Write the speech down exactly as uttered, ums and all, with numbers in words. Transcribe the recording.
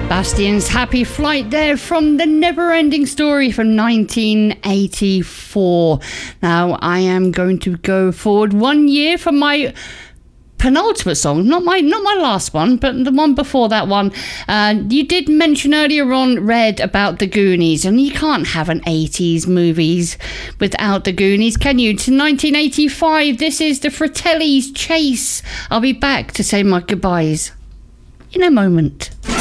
Bastian's Happy Flight there from The Never Ending Story from nineteen eighty-four. Now, I am going to go forward one year for my penultimate song, not my not my last one, but the one before that one. Uh, you did mention earlier on, Red, about the Goonies, and you can't have an eighties movies without the Goonies, can you? To nineteen eighty-five, this is the Fratelli's Chase. I'll be back to say my goodbyes in a moment.